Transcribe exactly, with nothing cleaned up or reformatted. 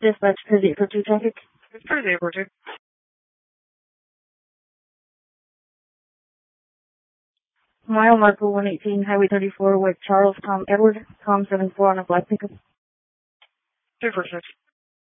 Dispatch Cruise eight four two traffic. Cruise eight four two. Mile marker one eighteen, Highway thirty-four with Charles Tom Edward, Com seven four on a black pickup. two four six.